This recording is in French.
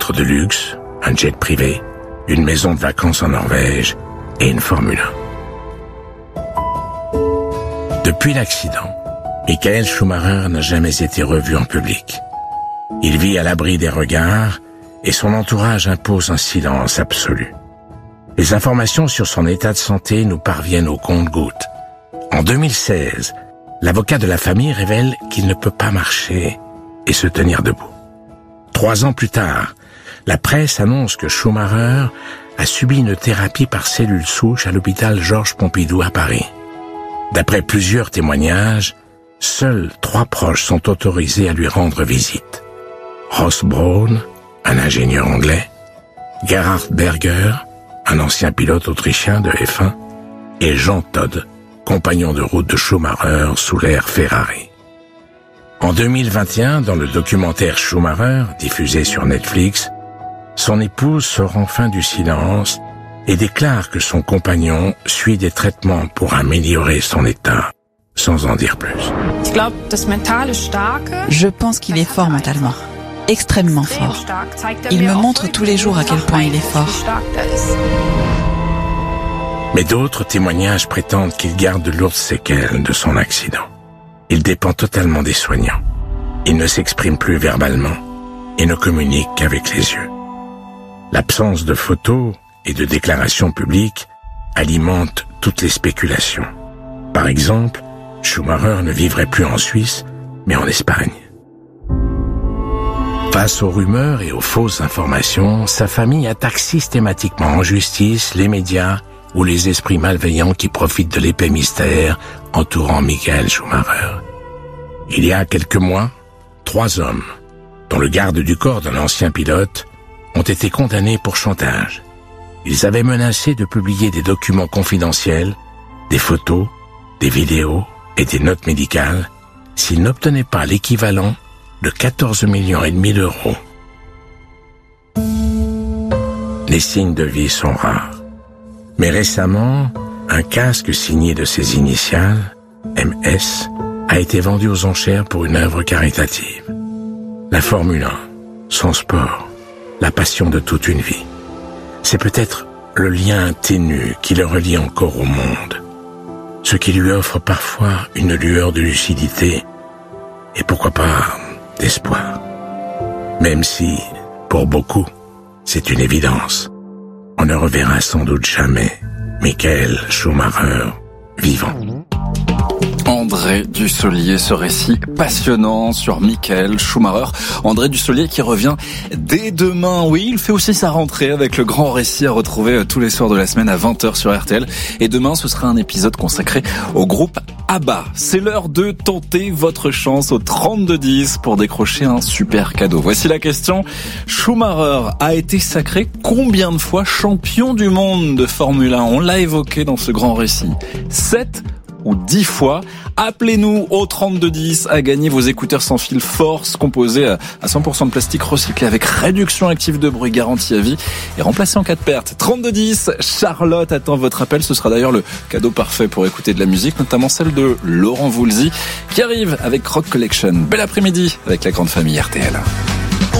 montre de luxe, un jet privé, une maison de vacances en Norvège et une Formule 1. Depuis l'accident, Michael Schumacher n'a jamais été revu en public. Il vit à l'abri des regards et son entourage impose un silence absolu. Les informations sur son état de santé nous parviennent au compte-gouttes. En 2016, l'avocat de la famille révèle qu'il ne peut pas marcher et se tenir debout. 3 ans plus tard, la presse annonce que Schumacher a subi une thérapie par cellules souches à l'hôpital Georges Pompidou à Paris. D'après plusieurs témoignages, seuls 3 proches sont autorisés à lui rendre visite. Ross Braun, un ingénieur anglais, Gerhard Berger, un ancien pilote autrichien de F1, et Jean Todt, compagnon de route de Schumacher sous l'ère Ferrari. En 2021, dans le documentaire Schumacher, diffusé sur Netflix, son épouse sort enfin du silence et déclare que son compagnon suit des traitements pour améliorer son état, sans en dire plus. Je pense qu'il est fort mentalement, extrêmement fort. Il me montre tous les jours à quel point il est fort. Mais d'autres témoignages prétendent qu'il garde de lourdes séquelles de son accident. Il dépend totalement des soignants. Il ne s'exprime plus verbalement et ne communique qu'avec les yeux. L'absence de photos et de déclarations publiques alimente toutes les spéculations. Par exemple, Schumacher ne vivrait plus en Suisse, mais en Espagne. Face aux rumeurs et aux fausses informations, sa famille attaque systématiquement en justice les médias ou les esprits malveillants qui profitent de l'épais mystère entourant Michael Schumacher. Il y a quelques mois, 3 hommes, dont le garde du corps d'un ancien pilote, ont été condamnés pour chantage. Ils avaient menacé de publier des documents confidentiels, des photos, des vidéos et des notes médicales s'ils n'obtenaient pas l'équivalent de 14,5 millions d'euros. Les signes de vie sont rares. Mais récemment, un casque signé de ses initiales, MS, a été vendu aux enchères pour une œuvre caritative. La Formule 1, son sport, la passion de toute une vie. C'est peut-être le lien ténu qui le relie encore au monde. Ce qui lui offre parfois une lueur de lucidité et pourquoi pas d'espoir. Même si, pour beaucoup, c'est une évidence. On ne reverra sans doute jamais Michael Schumacher vivant. André Dussolier, ce récit passionnant sur Michael Schumacher. André Dussolier qui revient dès demain. Oui, il fait aussi sa rentrée avec le grand récit à retrouver tous les soirs de la semaine à 20h sur RTL. Et demain, ce sera un épisode consacré au groupe ABBA. C'est l'heure de tenter votre chance au 3210 pour décrocher un super cadeau. Voici la question. Schumacher a été sacré combien de fois champion du monde de Formule 1 ? On l'a évoqué dans ce grand récit. 7 ou 10 fois. Appelez-nous au 3210 à gagner vos écouteurs sans fil Force composés à 100% de plastique recyclé avec réduction active de bruit garantie à vie et remplacé en cas de perte. 3210, Charlotte attend votre appel. Ce sera d'ailleurs le cadeau parfait pour écouter de la musique, notamment celle de Laurent Voulzy qui arrive avec Rock Collection. Bel après-midi avec la grande famille RTL.